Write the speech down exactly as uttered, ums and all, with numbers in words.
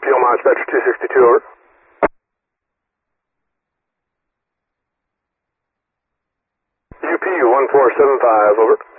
P O Mont Spectre two sixty-two, over. U P one four seven five, over.